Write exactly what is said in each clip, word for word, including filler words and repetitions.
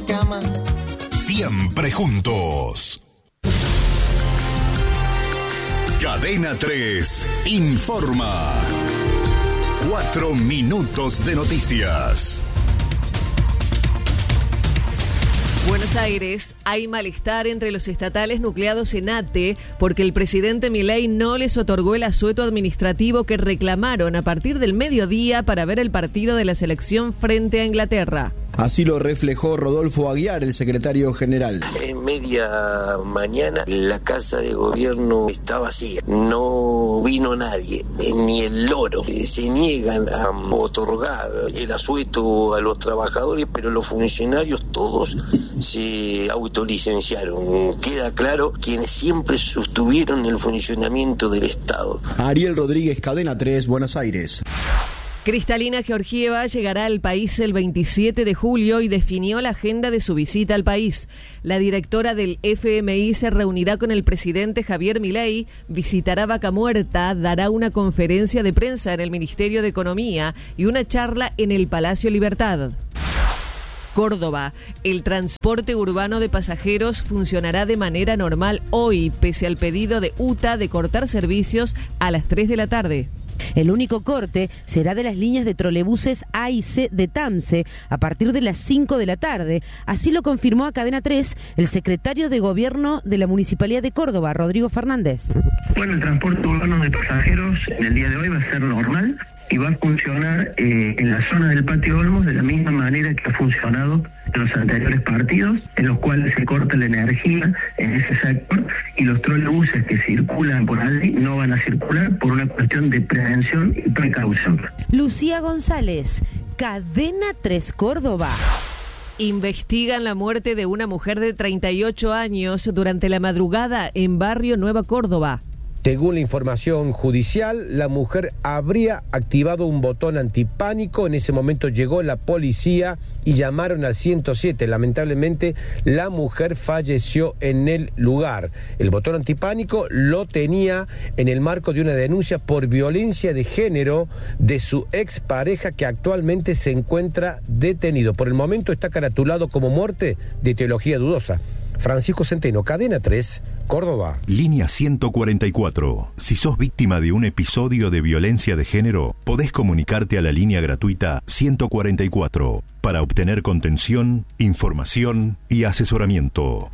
cama. Siempre juntos. Cadena tres informa. Cuatro minutos de noticias. Buenos Aires, hay malestar entre los estatales nucleados en ATE porque el presidente Milei no les otorgó el asueto administrativo que reclamaron a partir del mediodía para ver el partido de la selección frente a Inglaterra. Así lo reflejó Rodolfo Aguiar, el secretario general. En media mañana la casa de gobierno está vacía, no vino nadie, ni el loro. Se niegan a otorgar el asueto a los trabajadores, pero los funcionarios todos se autolicenciaron. Queda claro quienes siempre sostuvieron el funcionamiento del Estado. Ariel Rodríguez, Cadena tres, Buenos Aires. Kristalina Georgieva llegará al país el veintisiete de julio y definió la agenda de su visita al país. La directora del F M I se reunirá con el presidente Javier Milei, visitará Vaca Muerta, dará una conferencia de prensa en el Ministerio de Economía y una charla en el Palacio Libertad. Córdoba. El transporte urbano de pasajeros funcionará de manera normal hoy, pese al pedido de U T A de cortar servicios a las tres de la tarde. El único corte será de las líneas de trolebuses A y C de TAMSE a partir de las cinco de la tarde. Así lo confirmó a Cadena tres el secretario de Gobierno de la Municipalidad de Córdoba, Rodrigo Fernández. Bueno, el transporte urbano de pasajeros en el día de hoy va a ser normal y va a funcionar eh, en la zona del Patio Olmos de la misma manera que ha funcionado en los anteriores partidos, en los cuales se corta la energía en ese sector y los trolebuses que circulan por allí no van a circular por una cuestión de prevención y precaución. Lucía González, Cadena tres Córdoba. Investigan la muerte de una mujer de treinta y ocho años durante la madrugada en Barrio Nueva Córdoba. Según la información judicial, la mujer habría activado un botón antipánico. En ese momento llegó la policía y llamaron al ciento siete. Lamentablemente, la mujer falleció en el lugar. El botón antipánico lo tenía en el marco de una denuncia por violencia de género de su expareja, que actualmente se encuentra detenido. Por el momento está caratulado como muerte de teología dudosa. Francisco Centeno, Cadena tres, Córdoba. Línea ciento cuarenta y cuatro. Si sos víctima de un episodio de violencia de género, podés comunicarte a la línea gratuita ciento cuarenta y cuatro para obtener contención, información y asesoramiento.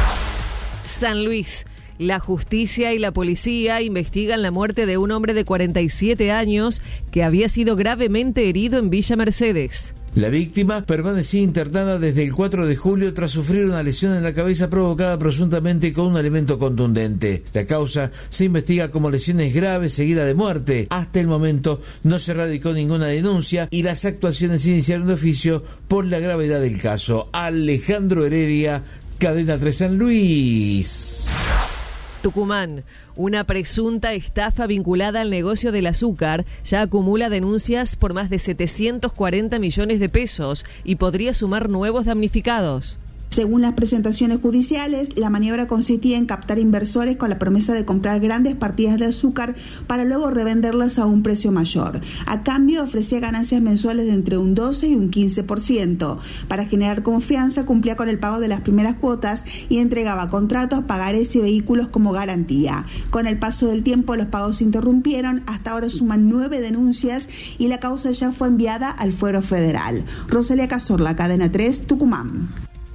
San Luis. La justicia y la policía investigan la muerte de un hombre de cuarenta y siete años que había sido gravemente herido en Villa Mercedes. La víctima permanecía internada desde el cuatro de julio tras sufrir una lesión en la cabeza provocada presuntamente con un elemento contundente. La causa se investiga como lesiones graves seguida de muerte. Hasta el momento no se radicó ninguna denuncia y las actuaciones se iniciaron de oficio por la gravedad del caso. Alejandro Heredia, Cadena tres San Luis. Tucumán. Una presunta estafa vinculada al negocio del azúcar ya acumula denuncias por más de setecientos cuarenta millones de pesos y podría sumar nuevos damnificados. Según las presentaciones judiciales, la maniobra consistía en captar inversores con la promesa de comprar grandes partidas de azúcar para luego revenderlas a un precio mayor. A cambio, ofrecía ganancias mensuales de entre un doce y un quince por ciento. Para generar confianza, cumplía con el pago de las primeras cuotas y entregaba contratos, pagarés y vehículos como garantía. Con el paso del tiempo, los pagos se interrumpieron. Hasta ahora suman nueve denuncias y la causa ya fue enviada al fuero federal. Rosalía Cazorla, Cadena tres, Tucumán.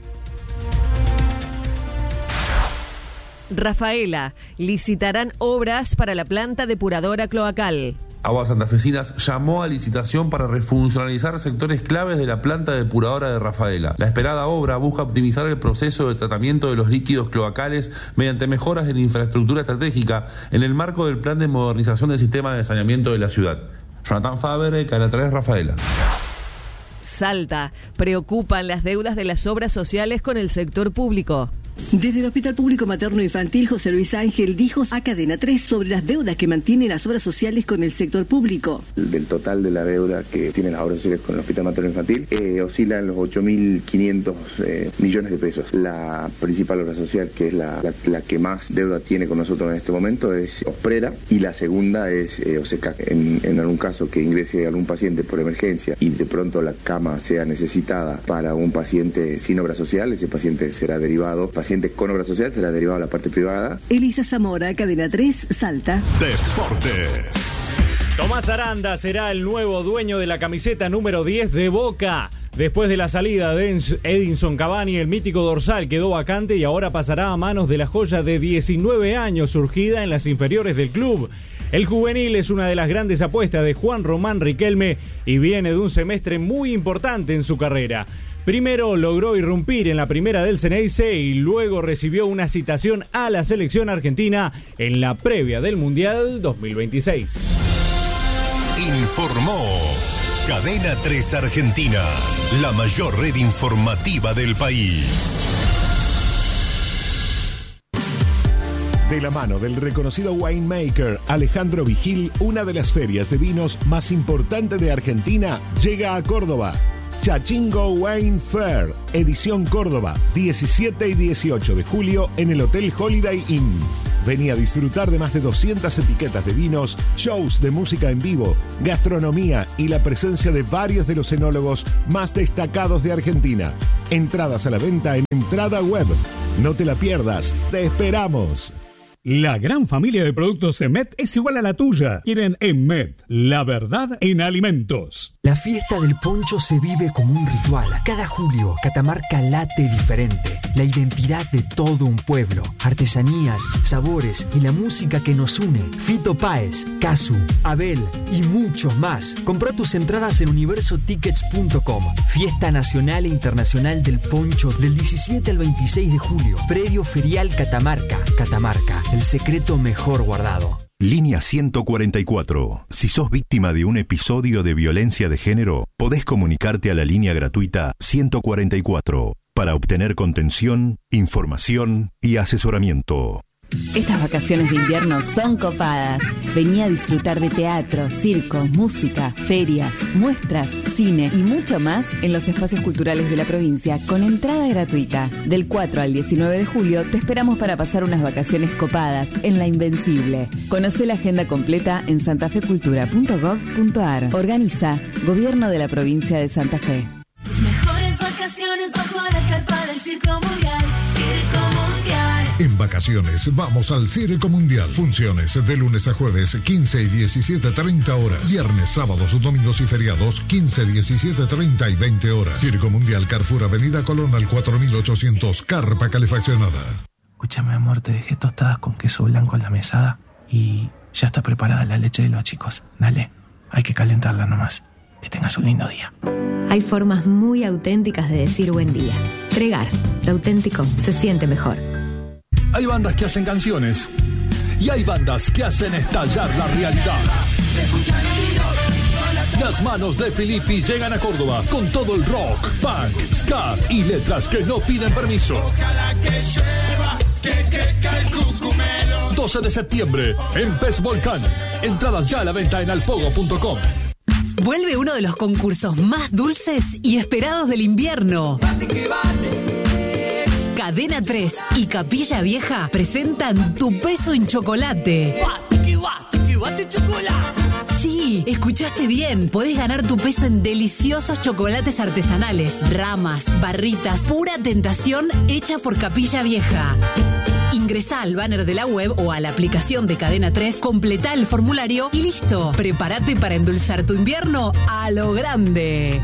Rafaela, licitarán obras para la planta depuradora cloacal. Aguas Santafesinas llamó a licitación para refuncionalizar sectores claves de la planta depuradora de Rafaela. La esperada obra busca optimizar el proceso de tratamiento de los líquidos cloacales mediante mejoras en infraestructura estratégica en el marco del plan de modernización del sistema de saneamiento de la ciudad. Jonathan Faber, Canal tres, Rafaela. Salta, preocupan las deudas de las obras sociales con el sector público. Desde el Hospital Público Materno Infantil, José Luis Ángel dijo a Cadena tres sobre las deudas que mantienen las obras sociales con el sector público. Del total de la deuda que tienen las obras sociales con el Hospital Materno Infantil, eh, oscila en los ocho mil quinientos eh, millones de pesos. La principal obra social, que es la, la, la que más deuda tiene con nosotros en este momento, es Osprera, y la segunda es eh, OSECAC. En, en algún caso que ingrese algún paciente por emergencia y de pronto la cama sea necesitada para un paciente sin obra social, ese paciente será derivado, paciente con obra social será derivado a la parte privada. Elisa Zamora, Cadena tres, Salta. Deportes. Tomás Aranda será el nuevo dueño de la camiseta número diez de Boca. Después de la salida de Edinson Cavani, el mítico dorsal quedó vacante y ahora pasará a manos de la joya de diecinueve años surgida en las inferiores del club. El juvenil es una de las grandes apuestas de Juan Román Riquelme y viene de un semestre muy importante en su carrera. Primero logró irrumpir en la primera del Ceneice y luego recibió una citación a la selección argentina en la previa del Mundial dos mil veintiséis. Informó Cadena tres Argentina, la mayor red informativa del país. De la mano del reconocido winemaker Alejandro Vigil, una de las ferias de vinos más importantes de Argentina llega a Córdoba. Chachingo Wine Fair, edición Córdoba, diecisiete y dieciocho de julio en el Hotel Holiday Inn. Vení a disfrutar de más de doscientas etiquetas de vinos, shows de música en vivo, gastronomía y la presencia de varios de los enólogos más destacados de Argentina. Entradas a la venta en Entrada Web. No te la pierdas, te esperamos. La gran familia de productos Emet es igual a la tuya. Quieren Emet, la verdad en alimentos. La fiesta del poncho se vive como un ritual. Cada julio, Catamarca late diferente. La identidad de todo un pueblo. Artesanías, sabores y la música que nos une. Fito Páez, Casu, Abel y muchos más. Compra tus entradas en universo tickets punto com. Fiesta nacional e internacional del poncho del diecisiete al veintiséis de julio. Previo ferial Catamarca. Catamarca. El secreto mejor guardado. Línea ciento cuarenta y cuatro. Si sos víctima de un episodio de violencia de género, podés comunicarte a la línea gratuita ciento cuarenta y cuatro para obtener contención, información y asesoramiento. Estas vacaciones de invierno son copadas. Vení a disfrutar de teatro, circo, música, ferias, muestras, cine y mucho más en los espacios culturales de la provincia con entrada gratuita. Del cuatro al diecinueve de julio te esperamos para pasar unas vacaciones copadas en La Invencible. Conocé la agenda completa en santafecultura punto gov punto ar. Organiza Gobierno de la Provincia de Santa Fe. Tus mejores vacaciones bajo la carpa del Circo Mundial. Circo Mundial. En vacaciones vamos al Circo Mundial. Funciones de lunes a jueves, quince y diecisiete treinta horas. Viernes, sábados, domingos y feriados, quince, diecisiete treinta y veinte horas. Circo Mundial, Carrefour, Avenida Colón al cuatro mil ochocientos, carpa calefaccionada. Escúchame, amor, te dejé tostadas con queso blanco en la mesada y ya está preparada la leche de los chicos. Dale, hay que calentarla nomás. Que tengas un lindo día. Hay formas muy auténticas de decir buen día. Pregar, lo auténtico se siente mejor. Hay bandas que hacen canciones y hay bandas que hacen estallar la realidad. Las manos de Filippi llegan a Córdoba con todo el rock, punk, ska y letras que no piden permiso. doce de septiembre en Pez Volcán. Entradas ya a la venta en alpogo punto com. Vuelve uno de los concursos más dulces y esperados del invierno. Cadena tres y Capilla Vieja presentan Tu Peso en Chocolate. Sí, escuchaste bien. Podés ganar tu peso en deliciosos chocolates artesanales, ramas, barritas, pura tentación hecha por Capilla Vieja. Ingresá al banner de la web o a la aplicación de Cadena tres, completá el formulario y listo. Prepárate para endulzar tu invierno a lo grande.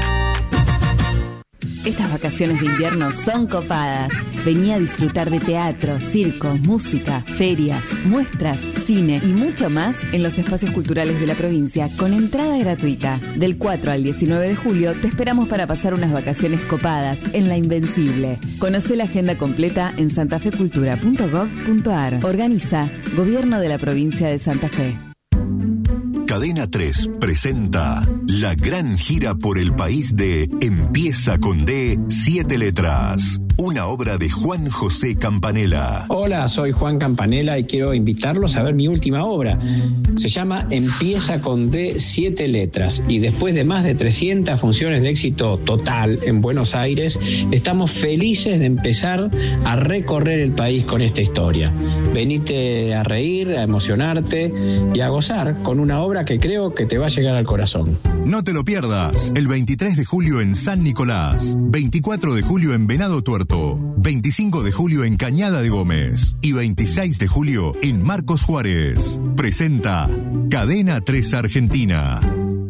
Estas vacaciones de invierno son copadas. Vení a disfrutar de teatro, circo, música, ferias, muestras, cine y mucho más en los espacios culturales de la provincia con entrada gratuita. Del cuatro al diecinueve de julio te esperamos para pasar unas vacaciones copadas en La Invencible. Conocé la agenda completa en santafecultura punto gov punto ar. Organiza Gobierno de la Provincia de Santa Fe. Cadena tres presenta la gran gira por el país de Empieza con D, siete letras. una obra de Juan José Campanella. Hola, soy Juan Campanella y quiero invitarlos a ver mi última obra. Se llama Empieza con D, siete letras, y después de más de trescientas funciones de éxito total en Buenos Aires, estamos felices de empezar a recorrer el país con esta historia. Venite a reír, a emocionarte y a gozar con una obra que creo que te va a llegar al corazón. No te lo pierdas, el veintitrés de julio en San Nicolás, veinticuatro de julio en Venado Tuerto, veinticinco de julio en Cañada de Gómez y veintiséis de julio en Marcos Juárez. Presenta Cadena tres Argentina.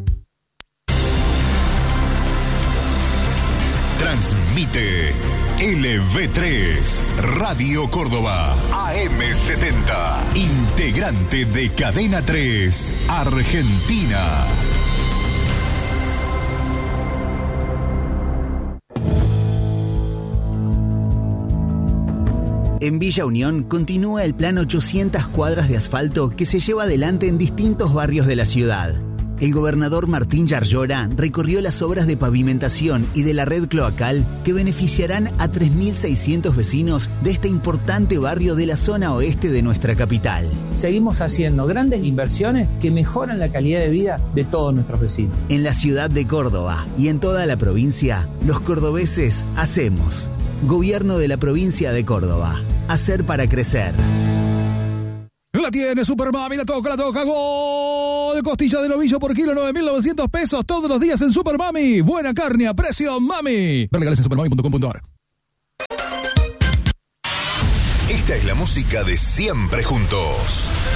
Transmite L V tres, Radio Córdoba, A M setenta, integrante de Cadena tres Argentina. En Villa Unión continúa el plan ochocientas cuadras de asfalto que se lleva adelante en distintos barrios de la ciudad. El gobernador Martín Yarlora recorrió las obras de pavimentación y de la red cloacal que beneficiarán a tres mil seiscientos vecinos de este importante barrio de la zona oeste de nuestra capital. Seguimos haciendo grandes inversiones que mejoran la calidad de vida de todos nuestros vecinos. En la ciudad de Córdoba y en toda la provincia, los cordobeses hacemos. Gobierno de la provincia de Córdoba. Hacer para crecer. La tiene Super Mami, la toca, la toca, gol. Costilla de novillo por kilo, nueve mil novecientos pesos todos los días en Super Mami. Buena carne a precio Mami. Ver legales en supermami punto com punto a r. Esta es la música de Siempre Juntos.